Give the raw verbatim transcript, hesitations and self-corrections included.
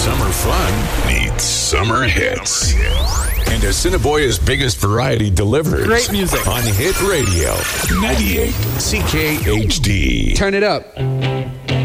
Summer fun meets summer hits. And Assiniboia's biggest variety delivers. Great music. On Hit Radio. ninety-eight C K H D. Turn it up.